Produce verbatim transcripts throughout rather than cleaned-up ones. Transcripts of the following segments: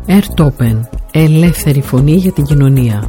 AirTopen. Ελεύθερη φωνή για την κοινωνία.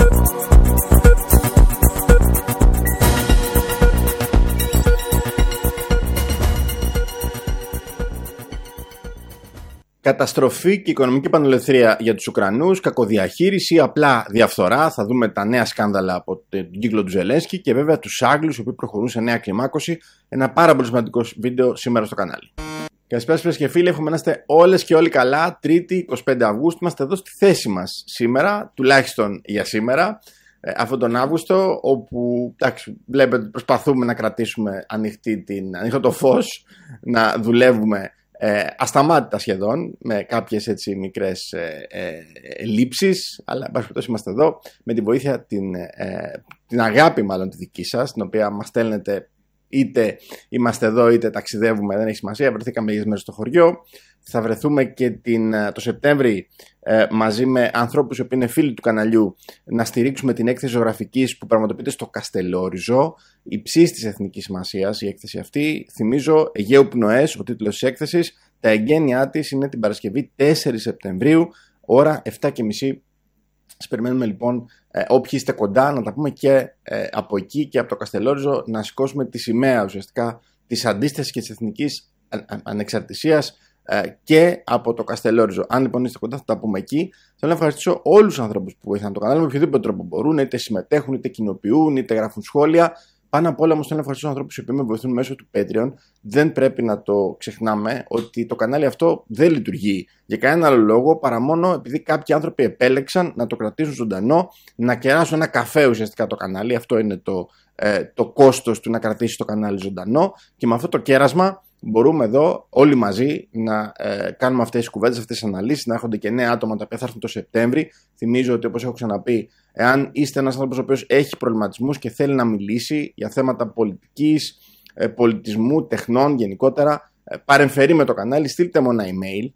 Καταστροφή και οικονομική πανελευθερία για τους Ουκρανούς, κακοδιαχείριση, απλά διαφθορά. Θα δούμε τα νέα σκάνδαλα από τον κύκλο του Ζελένσκι και βέβαια τους Άγγλους, οι οποίοι προχωρούν σε νέα κλιμάκωση. Ένα πάρα πολύ σημαντικό βίντεο σήμερα στο κανάλι. Καλησπέρα σας και φίλοι, εύχομαι να είστε όλες και όλοι καλά. Τρίτη, εικοστή πέμπτη Αυγούστου, είμαστε εδώ στη θέση μας σήμερα, τουλάχιστον για σήμερα, ε, αυτόν τον Αύγουστο, όπου εντάξει, βλέπετε προσπαθούμε να κρατήσουμε ανοιχτή την, ανοιχτό το φως, να δουλεύουμε ε, ασταμάτητα σχεδόν, με κάποιες έτσι μικρές ε, ε, λήψεις, αλλά εν πάση περιπτώσει είμαστε εδώ με τη βοήθεια, την, ε, την αγάπη μάλλον τη δική σας, την οποία μας στέλνετε. Είτε είμαστε εδώ είτε ταξιδεύουμε, δεν έχει σημασία. Βρεθήκαμε λίγες μέρες στο χωριό. Θα βρεθούμε και την, το Σεπτέμβρη ε, μαζί με ανθρώπους οι οποίοι είναι φίλοι του καναλιού να στηρίξουμε την έκθεση ζωγραφικής που πραγματοποιείται στο Καστελόριζο. Υψής της εθνικής σημασίας η έκθεση αυτή. Θυμίζω, Αιγαίου Πνοές, ο τίτλος της έκθεσης. Τα εγγένειά της είναι την Παρασκευή τέσσερις Σεπτεμβρίου, ώρα επτά και μισή. Σας περιμένουμε λοιπόν ε, όποιοι είστε κοντά να τα πούμε και ε, από εκεί και από το Καστελόριζο, να σηκώσουμε τη σημαία ουσιαστικά της αντίστασης και της εθνικής ανεξαρτησίας ε, και από το Καστελόριζο. Αν λοιπόν είστε κοντά θα τα πούμε εκεί. Θέλω να ευχαριστήσω όλους τους ανθρώπους που βοηθάνε το κανάλι με οποιοδήποτε τρόπο μπορούν, είτε συμμετέχουν, είτε κοινοποιούν, είτε γράφουν σχόλια. Πάνω απ' όλα όμως θέλω να ευχαριστήσω τους ανθρώπους που με βοηθούν μέσω του Patreon. Δεν πρέπει να το ξεχνάμε ότι το κανάλι αυτό δεν λειτουργεί για κανένα άλλο λόγο παρά μόνο επειδή κάποιοι άνθρωποι επέλεξαν να το κρατήσουν ζωντανό, να κεράσουν ένα καφέ ουσιαστικά το κανάλι. Αυτό είναι το, ε, το κόστος του να κρατήσει το κανάλι ζωντανό, και με αυτό το κέρασμα μπορούμε εδώ όλοι μαζί να ε, κάνουμε αυτές τις κουβέντες, αυτές τις αναλύσεις, να έρχονται και νέα άτομα τα οποία θα έρθουν το Σεπτέμβρη. Θυμίζω ότι, όπως έχω ξαναπεί, εάν είστε ένας άνθρωπος ο οποίος έχει προβληματισμούς και θέλει να μιλήσει για θέματα πολιτικής, ε, πολιτισμού, τεχνών γενικότερα, ε, παρεμφερεί με το κανάλι, στείλτε μου ένα email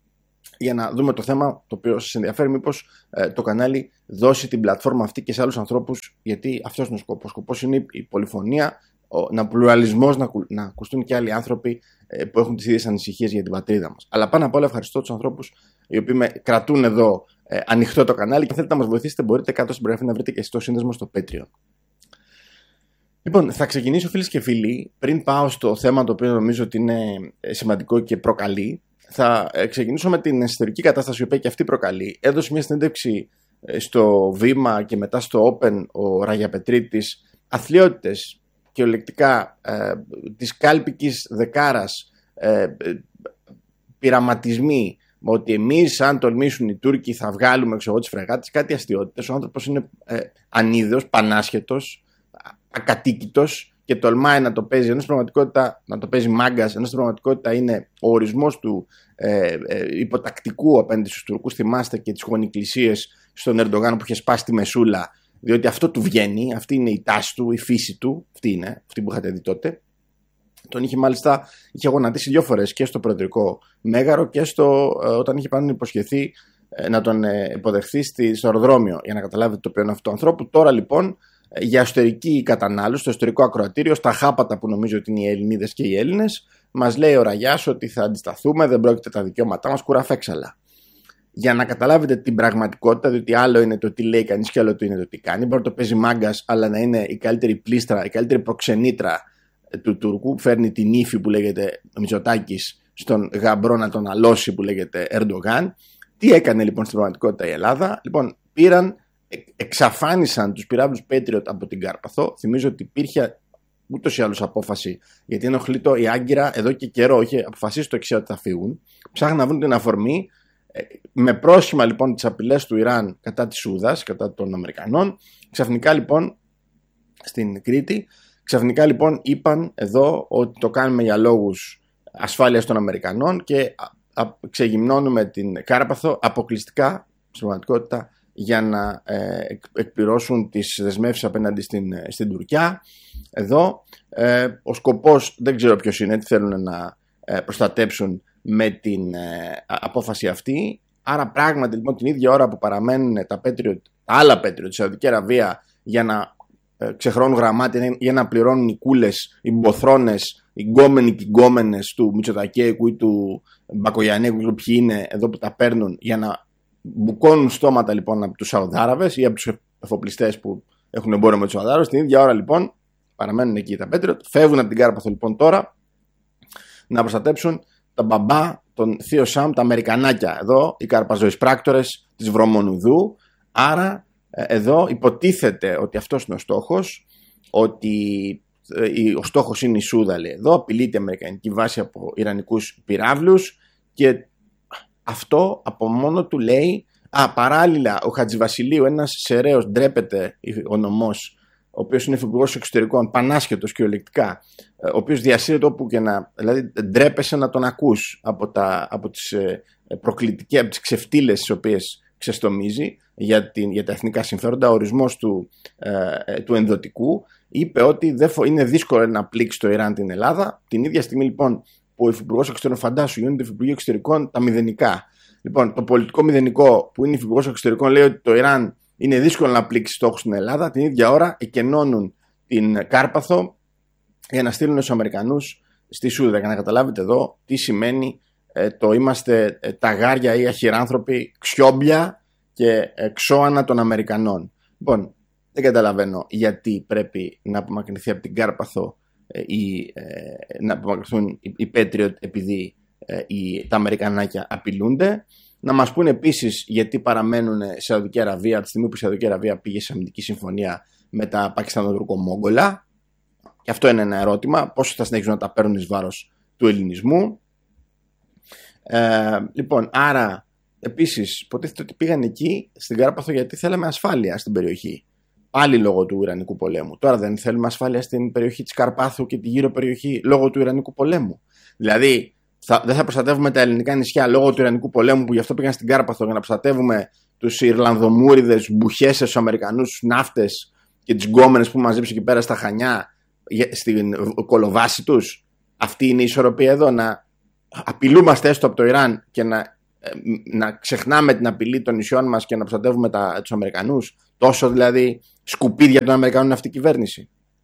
για να δούμε το θέμα το οποίο σας ενδιαφέρει. Μήπως ε, το κανάλι δώσει την πλατφόρμα αυτή και σε άλλους ανθρώπους, γιατί αυτός είναι ο σκοπός. Ο σκοπός είναι η πολυφωνία, να πλουραλισμός, να, να ακουστούν και άλλοι άνθρωποι ε, που έχουν τις ίδιες ανησυχίες για την πατρίδα μας. Αλλά πάνω απ' όλα ευχαριστώ τους ανθρώπους οι οποίοι με κρατούν εδώ ε, ανοιχτό το κανάλι, και αν θέλετε να μας βοηθήσετε μπορείτε κάτω στην περιγραφή να βρείτε και στο σύνδεσμο στο Patreon. Λοιπόν, θα ξεκινήσω φίλες και φίλοι, πριν πάω στο θέμα το οποίο νομίζω ότι είναι σημαντικό και προκαλεί. Θα ε, ξεκινήσω με την εσωτερική κατάσταση, η οποία και αυτή προκαλεί. Έδωσε μια συνέντευξη ε, στο Βήμα και μετά στο Open ο Ραγιαπετρίτης, αθλιότητες κυριολεκτικά ε, της κάλπικης δεκάρας, ε, ε, πειραματισμοί, ότι εμείς αν τολμήσουν οι Τούρκοι θα βγάλουμε ξέρω, τις φρεγάτες, κάτι αστιότητες. Ο άνθρωπος είναι ε, ανίδεος, πανάσχετος, ακατοίκητος και τολμάει να το παίζει, ενώ στην πραγματικότητα να το παίζει μάγκας, ενώ στην πραγματικότητα είναι ο ορισμός του ε, ε, υποτακτικού απέναντι στους Τουρκούς. Θυμάστε και τις γονικλησίες στον Ερντογάν που είχε σπάσει τη μεσούλα, διότι αυτό του βγαίνει, αυτή είναι η τάση του, η φύση του, αυτή είναι, αυτή που είχατε δει τότε. Τον είχε μάλιστα, είχε γονατίσει δύο φορές και στο προεδρικό μέγαρο και στο, ε, όταν είχε πάνω υποσχεθεί ε, να τον ε, υποδεχθεί στη, στο αεροδρόμιο, για να καταλάβετε το ποιό είναι αυτό του ανθρώπου. Τώρα λοιπόν ε, για εσωτερική κατανάλωση, στο εσωτερικό ακροατήριο, στα χάπατα που νομίζω ότι είναι οι Ελληνίδες και οι Έλληνες, μας λέει ο Ραγιάς ότι θα αντισταθούμε, δεν πρόκειται τα δικαιώματά μας, κουραφέξαλα. Για να καταλάβετε την πραγματικότητα, διότι άλλο είναι το τι λέει κανείς και άλλο το είναι το τι κάνει. Μπορεί να το παίζει μάγκας, αλλά να είναι η καλύτερη πλήστρα, η καλύτερη προξενήτρα του Τούρκου. Φέρνει την ύφη που λέγεται Μητσοτάκης στον γαμπρό να τον αλώσει που λέγεται Ερντογάν. Τι έκανε λοιπόν στην πραγματικότητα η Ελλάδα? Λοιπόν, πήραν, εξαφάνισαν τους πυράβλους Patriot από την Κάρπαθο. Θυμίζω ότι υπήρχε ούτως ή άλλως απόφαση, γιατί ενοχλεί το η Άγκυρα εδώ και καιρό. Είχε αποφασίσει το εξής, ότι θα φύγουν. Ψάχνουν να βρουν την αφορμή. Με πρόσχημα λοιπόν τις απειλές του Ιράν κατά της Σούδας, κατά των Αμερικανών, ξαφνικά λοιπόν στην Κρήτη, ξαφνικά λοιπόν είπαν εδώ ότι το κάνουμε για λόγους ασφάλειας των Αμερικανών και ξεγυμνώνουμε την Κάρπαθο αποκλειστικά στην πραγματικότητα για να ε, εκπληρώσουν τις δεσμεύσεις απέναντι στην, στην Τουρκιά. Εδώ ε, ο σκοπός δεν ξέρω ποιος είναι, τι θέλουν να ε, προστατέψουν με την ε, απόφαση αυτή. Άρα πράγματι λοιπόν την ίδια ώρα που παραμένουν τα, Patriot, τα άλλα Patriot, τη Σαουδική Αραβία, για να ε, ξεχρώνουν γραμμάτια για να πληρώνουν οι κούλες, οι μποθρώνες, οι γκόμενοι και οι γκόμενες του Μητσοτακέικου ή του Μπακογιαννέκου, ποιοι είναι εδώ που τα παίρνουν, για να μπουκώνουν στόματα λοιπόν από τους Σαουδάραβες ή από τους εφοπλιστές που έχουν εμπόριο με τους Σαουδάραβες. Την ίδια ώρα λοιπόν παραμένουν εκεί τα Patriot, φεύγουν από την Κάρπαθο λοιπόν τώρα να προστατέψουν τα μπαμπά, τον θείο Σαμ, τα Αμερικανάκια. Εδώ οι καρπαζοεισπράκτορες της Βρωμονουδού. Άρα εδώ υποτίθεται ότι αυτός είναι ο στόχος, ότι ο στόχος είναι η Σούδα, λέει. Εδώ απειλείται η αμερικανική βάση από ιρανικούς πυράβλους και αυτό από μόνο του λέει. Α, παράλληλα ο Χατζηβασιλείου, ένας σεραίος, ντρέπεται ο νομός, ο οποίος είναι υφυπουργός εξωτερικών, πανάσχετος κυριολεκτικά, ο οποίος διασύρεται όπου και να, δηλαδή ντρέπεσαι να τον ακούς από, τα, από τις προκλητικές, από τις ξεφτύλες τις οποίες ξεστομίζει για, την, για τα εθνικά συμφέροντα. Ο ορισμός του, ε, του ενδοτικού είπε ότι δεν φο, είναι δύσκολο να πλήξει το Ιράν την Ελλάδα. Την ίδια στιγμή λοιπόν που ο υφυπουργός εξωτερικών, φαντάσου, γίνονται υφυπουργοί εξωτερικών τα μηδενικά. Λοιπόν, το πολιτικό μηδενικό που είναι υφυπουργός εξωτερικών λέει ότι το Ιράν είναι δύσκολο να πλήξει στόχους στην Ελλάδα. Την ίδια ώρα εκενώνουν την Κάρπαθο για να στείλουν τους Αμερικανούς στη Σούδα. Για να καταλάβετε εδώ τι σημαίνει ε, το είμαστε ε, ταγάρια ή αχυράνθρωποι, ξιόμπια και ε, ξώανα των Αμερικανών. Λοιπόν, δεν καταλαβαίνω γιατί πρέπει να απομακρυνθεί από την Κάρπαθο ε, ή ε, να απομακρυνθούν οι, οι Patriot επειδή ε, οι, τα Αμερικανάκια απειλούνται. Να μας πούνε επίσης γιατί παραμένουν σε Σαουδική Αραβία από τη στιγμή που η Σαουδική Αραβία πήγε σε αμυντική συμφωνία με τα Πακιστανοτουρκομόγγολα. Και αυτό είναι ένα ερώτημα. Πόσο θα συνεχίσουν να τα παίρνουν εις βάρος του ελληνισμού. Ε, λοιπόν, άρα επίσης υποτίθεται ότι πήγαν εκεί στην Κάρπαθο γιατί θέλαμε ασφάλεια στην περιοχή. Πάλι λόγω του Ιρανικού πολέμου. Τώρα δεν θέλουμε ασφάλεια στην περιοχή της Καρπάθου και τη γύρω περιοχή λόγω του Ιρανικού πολέμου. Δηλαδή, θα, δεν θα προστατεύουμε τα ελληνικά νησιά λόγω του Ιρανικού πολέμου που γι' αυτό πήγαν στην Κάρπαθο για να προστατεύουμε τους Ιρλανδομούριδες, μπουχέσες, τους Αμερικανούς, τους ναύτες και τις γκόμενες που μαζέψει εκεί πέρα στα Χανιά στην κολοβάση τους. Αυτή είναι η ισορροπία εδώ, να απειλούμαστε έστω από το Ιράν και να, να ξεχνάμε την απειλή των νησιών μας και να προστατεύουμε τα, τους Αμερικανούς. Τόσο δηλαδή σκουπίδια των Αμερικανών είναι αυτή η κυβέρνηση.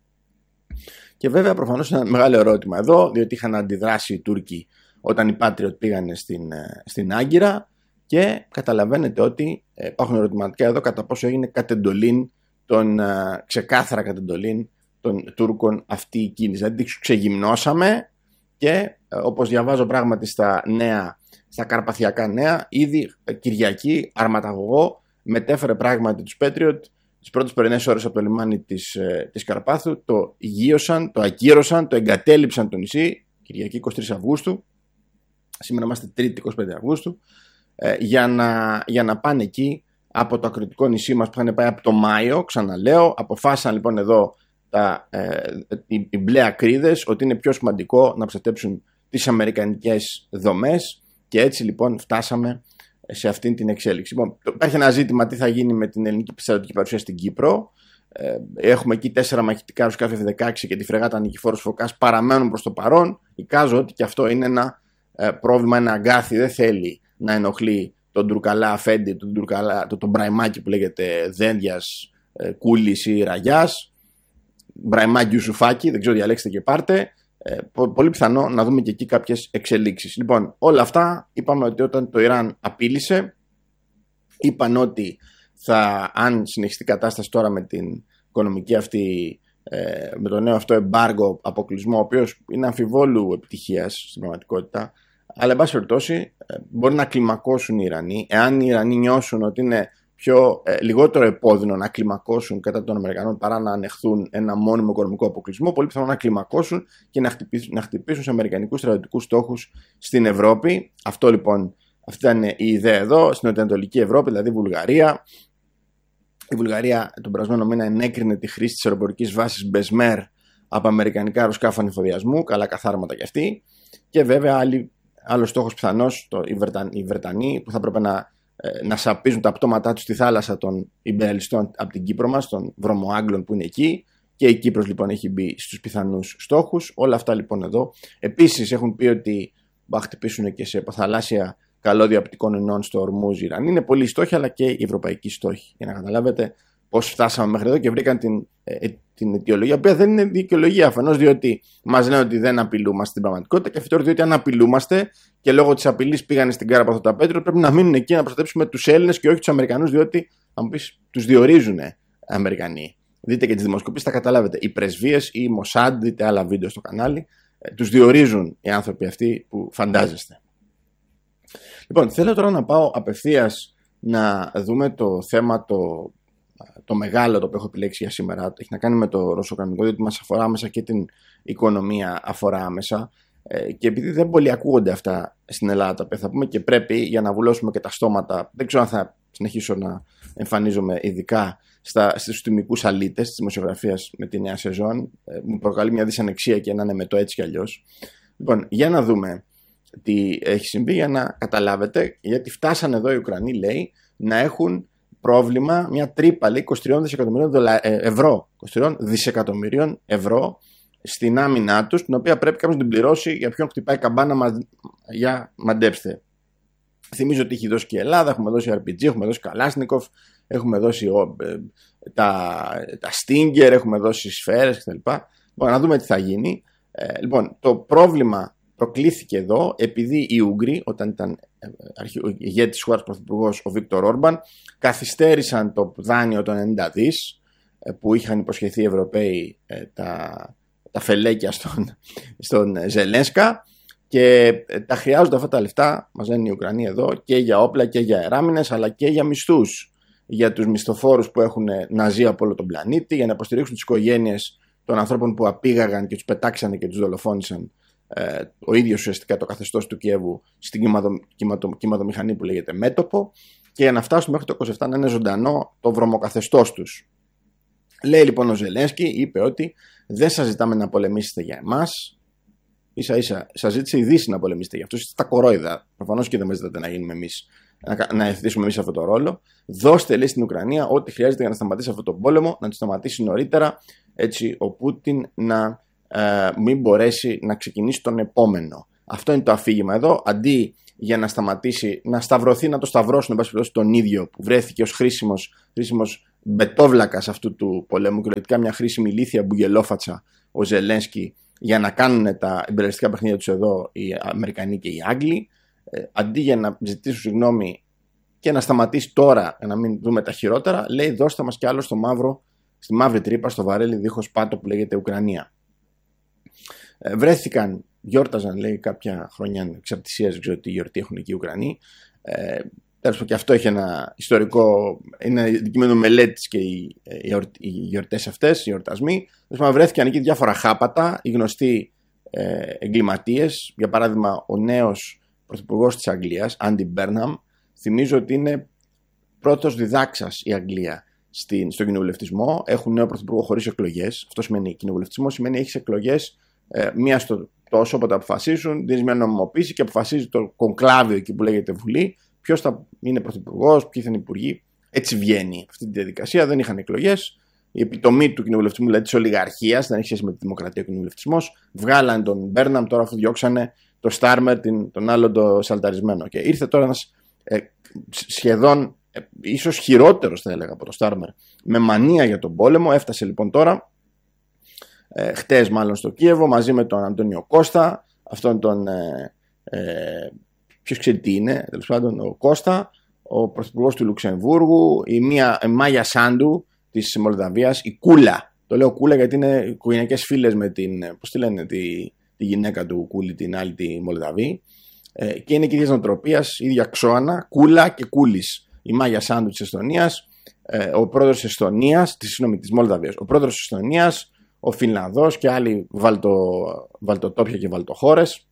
Και βέβαια προφανώς ένα μεγάλο ερώτημα εδώ, διότι είχαν αντιδράσει οι Τούρκοι όταν οι Patriot πήγανε στην, στην Άγκυρα και καταλαβαίνετε ότι υπάρχουν ερωτηματικά εδώ κατά πόσο έγινε κατ' εντολήν των, ξεκάθαρα κατ' εντολήν των Τούρκων αυτή η κίνηση. Δηλαδή ξεγυμνώσαμε και όπως διαβάζω πράγματι στα νέα, στα καρπαθιακά νέα, ήδη Κυριακή αρματαγωγό μετέφερε πράγματι τους Patriot τις πρώτες πρωινές ώρες από το λιμάνι της, της Καρπάθου, το γείωσαν, το ακύρωσαν, το εγκατέλειψαν το νησί, Κυριακή εικοστή τρίτη Αυγούστου, σήμερα είμαστε Τρίτη εικοστή πέμπτη Αυγούστου, ε, για, να, για να πάνε εκεί από το ακριτικό νησί μας που είχαν πάει από το Μάιο, ξαναλέω, αποφάσισαν λοιπόν εδώ τα, ε, οι, οι μπλε ακρίδες ότι είναι πιο σημαντικό να προστατέψουν τις αμερικανικές δομές και έτσι λοιπόν φτάσαμε σε αυτήν την εξέλιξη. Λοιπόν, υπάρχει ένα ζήτημα τι θα γίνει με την ελληνική στρατιωτική παρουσία στην Κύπρο. Ε, έχουμε εκεί τέσσερα μαχητικά αεροσκάφη εφ δεκαέξι και τη φρεγάτα Νικηφόρος Φωκάς παραμένουν προς το παρόν. Εικάζω ότι και αυτό είναι ένα ε, πρόβλημα, ένα αγκάθι. Δεν θέλει να ενοχλεί τον Τουρκαλά Αφέντη, τον, Τουρκαλά, τον, τον Μπραϊμάκη που λέγεται Δένδιας, ε, Κούλης ή Ραγιάς. Μπραϊμάκη Ιουσουφάκη, δεν ξέρω, διαλέξτε και πάρτε. Ε, πολύ πιθανό να δούμε και εκεί κάποιες εξελίξεις. Λοιπόν, όλα αυτά είπαμε ότι όταν το Ιράν απείλησε, είπαν ότι θα, αν συνεχιστεί η κατάσταση τώρα με την οικονομική αυτή, ε, με το νέο αυτό εμπάργο αποκλεισμό, ο οποίος είναι αμφιβόλου επιτυχίας στην πραγματικότητα, αλλά εν πάση περιπτώσει ε, μπορεί να κλιμακώσουν οι Ιρανοί, εάν οι Ιρανοί νιώσουν ότι είναι πιο, ε, λιγότερο επώδυνο να κλιμακώσουν κατά των Αμερικανών παρά να ανεχθούν ένα μόνιμο οικονομικό αποκλεισμό, πολύ πιθανό να κλιμακώσουν και να χτυπήσουν, να χτυπήσουν σε αμερικανικούς στρατιωτικούς στόχους στην Ευρώπη. Αυτό λοιπόν, αυτή ήταν η ιδέα εδώ, στην Νοτιοανατολική Ευρώπη, δηλαδή Βουλγαρία. Η Βουλγαρία τον περασμένο μήνα ενέκρινε τη χρήση της αεροπορικής βάσης Μπεσμέρ από αμερικανικά αεροσκάφη ανεφοδιασμού, καλά καθάρματα κι αυτοί. Και βέβαια άλλο στόχος πιθανώς, το, οι, Βρεταν, οι Βρετανοί που θα έπρεπε να να σαπίζουν τα πτώματά τους στη θάλασσα των Ιμπεριαλιστών από την Κύπρο μας, των Βρωμοάγγλων που είναι εκεί, και η Κύπρος λοιπόν έχει μπει στους πιθανούς στόχους. Όλα αυτά λοιπόν εδώ. Επίσης έχουν πει ότι θα χτυπήσουν και σε θαλάσσια καλώδια οπτικών ινών στο Ορμούζ Ιράν. Είναι πολλοί στόχοι, αλλά και οι ευρωπαϊκοί στόχοι. Για να καταλάβετε πώς φτάσαμε μέχρι εδώ και βρήκαν την, ε, την αιτιολογία, η οποία δεν είναι δικαιολογία. Αφενός διότι μας λένε ότι δεν απειλούμαστε στην πραγματικότητα, και αφετέρου διότι αν απειλούμαστε και λόγω της απειλής πήγανε στην κάρα από αυτό το πέτρο, πρέπει να μείνουν εκεί να προστατεύσουμε τους Έλληνες και όχι τους Αμερικανούς, διότι, αν μου πεις, τους διορίζουν Αμερικανοί. Δείτε και τις δημοσκοπήσεις, θα καταλάβετε. Οι πρεσβείες ή η Mossad, δείτε άλλα βίντεο στο κανάλι, ε, τους διορίζουν οι άνθρωποι αυτοί που φαντάζεστε. Λοιπόν, θέλω τώρα να πάω απευθείας να δούμε το θέμα το, το μεγάλο το οποίο έχω επιλέξει για σήμερα. Έχει να κάνει με το ρωσο-ουκρανικό, διότι μας αφορά άμεσα και την οικονομία αφορά άμεσα. Ε, και επειδή δεν πολύ ακούγονται αυτά στην Ελλάδα, τα οποία θα πούμε και πρέπει για να βουλώσουμε και τα στόματα, δεν ξέρω αν θα συνεχίσω να εμφανίζομαι ειδικά στα, στους τιμικούς αλήτες της δημοσιογραφίας με τη νέα σεζόν. Ε, μου προκαλεί μια δυσανεξία και να είναι με το έτσι κι αλλιώς. Λοιπόν, για να δούμε τι έχει συμβεί, για να καταλάβετε, γιατί φτάσανε εδώ οι Ουκρανοί, λέει, να έχουν πρόβλημα, μια τρύπα, λέει, είκοσι τρία δισεκατομμυρίων δολα... ευρώ, είκοσι τρία δισεκατομμυρίων ευρώ στην άμυνά τους, την οποία πρέπει κάποιος να την πληρώσει για ποιον χτυπάει καμπάνα, μα... για μαντέψτε. Θυμίζω ότι έχει δώσει και η Ελλάδα, έχουμε δώσει αρ πι τζι, έχουμε δώσει Καλάσνικοφ, έχουμε δώσει ο, ε, τα, τα Stinger, έχουμε δώσει σφαίρες κτλ. Λοιπόν, να δούμε τι θα γίνει. Ε, λοιπόν, το πρόβλημα προκλήθηκε εδώ επειδή οι Ούγγροι, όταν ήταν ηγέτης της χώρας πρωθυπουργός ο Βίκτορ Όρμπαν, καθυστέρησαν το δάνειο των ενενήντα δις που είχαν υποσχεθεί οι Ευρωπαίοι, τα, τα φελέκια στον, στον Ζελένσκα, και τα χρειάζονται αυτά τα λεφτά, μας λένε οι Ουκρανοί εδώ, και για όπλα και για αεράμινες, αλλά και για μισθούς για τους μισθοφόρους που έχουν να ζει από όλο τον πλανήτη, για να υποστηρίξουν τις οικογένειες των ανθρώπων που απήγαγαν και τους πετάξανε και τους δολοφόνησαν ε, ο ίδιος ουσιαστικά το καθεστώς του Κιέβου στην κυματομηχανή που λέγεται μέτωπο, και για να φτάσουν μέχρι το είκοσι επτά να είναι ζωντανό το βρωμοκαθεστώς τους. Λέει λοιπόν ο Ζελένσκι, είπε ότι δεν σας ζητάμε να πολεμήσετε για εμάς, ίσα ίσα σας ζήτησε η Δύση να πολεμήσετε για αυτούς, είστε τα κορόιδα, προφανώς και δεν μας ζητάτε να γίνουμε εμείς, να, να ευθύσουμε εμείς αυτό το ρόλο. Δώστε, λέει, στην Ουκρανία ό,τι χρειάζεται για να σταματήσει αυτόν τον πόλεμο, να το σταματήσει νωρίτερα, έτσι ο Πούτιν να ε, μην μπορέσει να ξεκινήσει τον επόμενο. Αυτό είναι το αφήγημα εδώ. Αντί για να σταματήσει, να σταυρωθεί, να το σταυρώσουν εν πάση περιπτώσει τον ίδιο που βρέθηκε ως χρήσιμος, χρήσιμος μπετόβλακας αυτού του πολέμου, και λογικά μια χρήσιμη ηλίθια μπουγελόφατσα ο Ζελένσκι, για να κάνουν τα εμπεριληπτικά παιχνίδια τους εδώ οι Αμερικανοί και οι Άγγλοι, ε, αντί για να ζητήσουν συγγνώμη και να σταματήσει τώρα, για να μην δούμε τα χειρότερα, λέει δώστε μας κι άλλο στο μαύρο, στη μαύρη τρύπα, στο βαρέλι δίχως πάτο που λέγεται Ουκρανία. Ε, βρέθηκαν, γιόρταζαν, λέει, κάποια χρόνια εξαρτησίας, δεν ξέρω τι γιορτή έχουν εκεί οι Ουκρανοί. Ε, τέλος πάντων, και αυτό έχει ένα ιστορικό, είναι αντικείμενο μελέτης και οι, οι γιορτές αυτές, οι γιορτασμοί. Δηλαδή, βρέθηκαν εκεί διάφορα χάπατα, οι γνωστοί ε, εγκληματίες. Για παράδειγμα, ο νέος πρωθυπουργός της Αγγλίας, Άντι Μπέρναμ, θυμίζω ότι είναι πρώτος διδάξας η Αγγλία στην, στον κοινοβουλευτισμό. Έχουν νέο πρωθυπουργό χωρίς εκλογές. Αυτό σημαίνει κοινοβουλευτισμό, σημαίνει έχεις εκλογές ε, μία στο τόσο, όποτε αποφασίσουν, δίνεις μια νομιμοποίηση και αποφασίζει το κονκλάβιο εκεί που λέγεται Βουλή, ποιος θα είναι πρωθυπουργός, ποιοι θα είναι υπουργοί. Έτσι βγαίνει αυτή τη διαδικασία. Δεν είχαν εκλογές. Η επιτομή του κοινοβουλευτισμού, δηλαδή της ολιγαρχίας, δεν έχει σχέση με τη δημοκρατία ο κοινοβουλευτισμός. Βγάλαν τον Μπέρναμ, τώρα αφού διώξανε το Στάρμερ, τον άλλον το σαλταρισμένο. Και ήρθε τώρα ένας ε, σχεδόν, ε, ίσως χειρότερος θα έλεγα από το Στάρμερ, με μανία για τον πόλεμο. Έφτασε λοιπόν τώρα, ε, χτες μάλλον στο Κίεβο, μαζί με τον Αντώνιο Κώστα, αυτόν τον. Ε, ε, Ποιος ξέρει τι είναι, τέλος πάντων, ο Κώστα, ο πρωθυπουργός του Λουξεμβούργου, η μία η Μάγια Σάντου της Μολδαβίας, η Κούλα. Το λέω Κούλα γιατί είναι οικογενειακές φίλες με την, πώς τη λένε, τη, τη γυναίκα του Κούλη, την άλλη τη Μολδαβή. Ε, και είναι και ίδιας νοοτροπίας, ίδια ξώνα, Κούλα και Κούλης. Η Μάγια Σάντου της Εστονίας, ε, ο πρόεδρος της Εστονίας, της, συγγνώμη, της Μολδαβίας, ο πρόεδρος της Εστονίας, ο Φινλανδός και άλλοι βαλτο, βαλτοτόπια και βαλτοχώρες.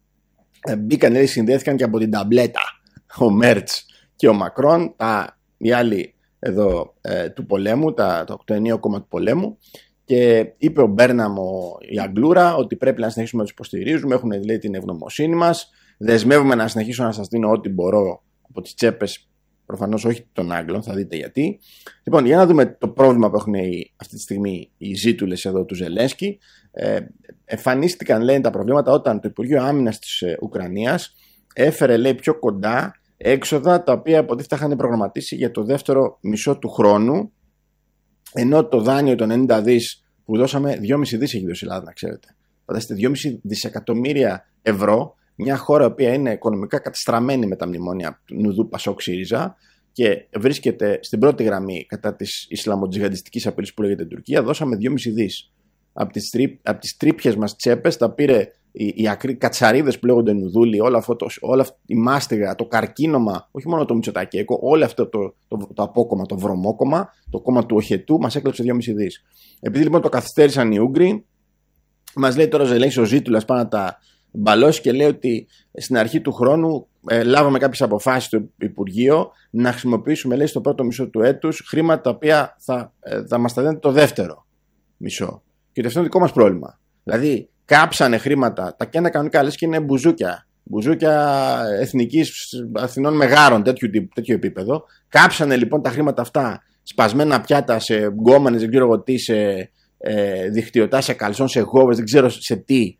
Ε, μπήκαν, δηλαδή συνδέθηκαν και από την ταμπλέτα ο Μέρτς και ο Μακρόν, τα, οι άλλοι εδώ ε, του πολέμου, τα, το, το ενιαίο κόμμα του πολέμου, και είπε ο Μπέρναμ, ο, η Αγγλούρα, ότι πρέπει να συνεχίσουμε να τους υποστηρίζουμε, έχουν, λέει, την ευγνωμοσύνη μας, δεσμεύουμε να συνεχίσω να σας δίνω ό,τι μπορώ από τις τσέπες, προφανώς όχι των Άγγλων, θα δείτε γιατί. Λοιπόν, για να δούμε το πρόβλημα που έχουν οι, αυτή τη στιγμή οι ζήτουλες εδώ του Ζελένσκι. Ε, εμφανίστηκαν, λένε, τα προβλήματα όταν το Υπουργείο Άμυνας της ε, Ουκρανίας έφερε, λέει, πιο κοντά έξοδα τα οποία υποτίθεται είχαν προγραμματίσει για το δεύτερο μισό του χρόνου Ενώ το δάνειο των ενενήντα δις που δώσαμε, δυόμισι δις έχει δώσει η Ελλάδα, να ξέρετε. Φανταστείτε, δυόμισι δισεκατομμύρια ευρώ, μια χώρα η οποία είναι οικονομικά καταστραμμένη με τα μνημόνια του Νουδού, Πασόκ, ΣΥΡΙΖΑ και βρίσκεται στην πρώτη γραμμή κατά της Ισλαμοτζιχαντιστικής απειλής που λέγεται Τουρκία, δώσαμε δυόμισι δις. Από τις, τρί, από τις τρύπιες μας τσέπες τα πήρε οι, οι ακρι, κατσαρίδες που λέγονται Νουδούλοι, όλο αυτό το, όλα αυτή η μάστιγα, το καρκίνωμα, όχι μόνο το Μητσοτακέκο, όλο αυτό το, το, το, το απόκομμα, το βρωμόκομμα, το κόμμα του Οχετού, μας έκλεψε δυόμισι δις. Επειδή λοιπόν το καθυστέρησαν οι Ούγγροι, μας λέει τώρα ο Ζήτουλας πάνω να τα μπαλώσει και λέει ότι στην αρχή του χρόνου ε, λάβαμε κάποιες αποφάσεις στο Υπουργείο να χρησιμοποιήσουμε, λέει, στο πρώτο μισό του έτους χρήματα τα οποία θα, ε, θα μας τα δίνουν το δεύτερο μισό. Και αυτό είναι δικό μας πρόβλημα. Δηλαδή, κάψανε χρήματα, τα κένα κανονικά, λες και είναι μπουζούκια. Μπουζούκια εθνικής Αθηνών Μεγάρων, τέτοιο, τέτοιο επίπεδο. Κάψανε λοιπόν τα χρήματα αυτά, σπασμένα πιάτα σε γκόμενες, δεν ξέρω εγώ τι, σε ε, δικτυωτά, σε καλσόν, σε γόβες, δεν ξέρω σε τι.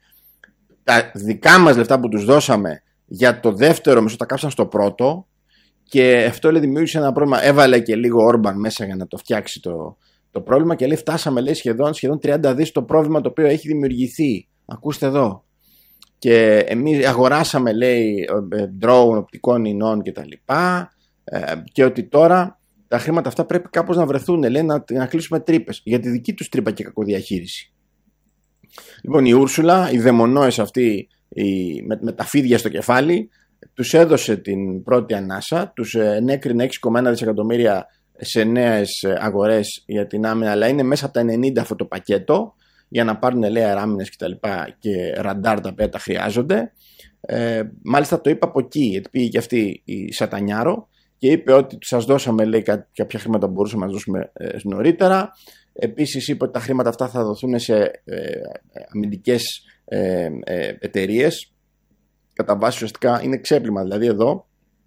Τα δικά μας λεφτά που τους δώσαμε για το δεύτερο μισό τα κάψαν στο πρώτο. Και αυτό, λέει, δημιούργησε ένα πρόβλημα. Έβαλε και λίγο Όρμπαν μέσα για να το φτιάξει το. Το πρόβλημα και λέει φτάσαμε, λέει, σχεδόν, σχεδόν τριάντα δις το πρόβλημα το οποίο έχει δημιουργηθεί. Ακούστε εδώ. Και εμείς αγοράσαμε, λέει, drone οπτικών ινών και τα λοιπά και ότι τώρα τα χρήματα αυτά πρέπει κάπως να βρεθούν, λέει, να, να κλείσουμε τρύπες για τη δική τους τρύπα και κακοδιαχείριση. Λοιπόν, η Ούρσουλα, οι δαιμονόες αυτοί οι, με, με τα φίδια στο κεφάλι, τους έδωσε την πρώτη ανάσα, τους ενέκρινε έξι κόμμα ένα δισεκατομμύρια σε νέες αγορές για την άμυνα, αλλά είναι μέσα από τα ενενήντα αυτό το πακέτο για να πάρουν, λέει, αεράμινες και τα λοιπά και ραντάρ τα οποία τα χρειάζονται. Ε, μάλιστα το είπα από εκεί, γιατί πήγε και αυτή η Σατανιάρο και είπε ότι σας δώσαμε, λέει, κάποια χρήματα που μπορούσαμε να δώσουμε ε, νωρίτερα. Επίσης είπε ότι τα χρήματα αυτά θα δοθούν σε ε, αμυντικές ε, ε, εταιρείες. Κατά βάση ουσιαστικά είναι ξέπλυμα, δηλαδή εδώ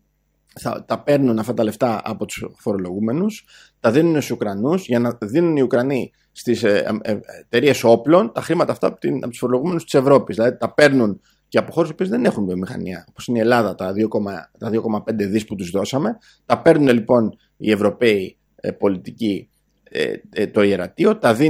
θα τα παίρνουν αυτά τα λεφτά από τους φορολογούμενους, τα δίνουν στους Ουκρανούς για να δίνουν οι Ουκρανοί στις εταιρείες όπλων τα χρήματα αυτά από, την, από τους φορολογούμενους της Ευρώπης. Δηλαδή τα παίρνουν και από χώρες που δεν έχουν βιομηχανία, όπως είναι η Ελλάδα, τα δύο κόμμα πέντε δις που τους δώσαμε. Τα παίρνουν λοιπόν οι Ευρωπαίοι ε, πολιτικοί ε, ε, το ιερατείο, τα δίνουν